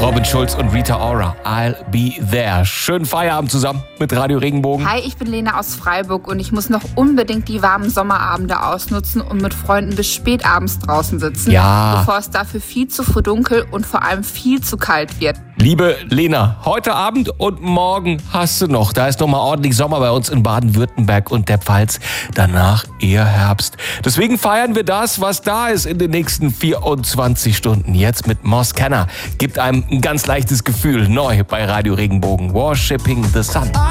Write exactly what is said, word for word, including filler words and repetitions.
Robin Schulz und Rita Ora, I'll be there. Schönen Feierabend zusammen mit Radio Regenbogen. Hi, ich bin Lena aus Freiburg und ich muss noch unbedingt die warmen Sommerabende ausnutzen und mit Freunden bis spät abends draußen sitzen, Ja. bevor es dafür viel zu früh dunkel und vor allem viel zu kalt wird. Liebe Lena, heute Abend und morgen hast du noch. Da ist noch mal ordentlich Sommer bei uns in Baden-Württemberg und der Pfalz. Danach eher Herbst. Deswegen feiern wir das, was da ist in den nächsten vierundzwanzig Stunden. Jetzt mit Moss Kenner. Gibt einem ein ganz leichtes Gefühl. Neu bei Radio Regenbogen. Worshipping the Sun.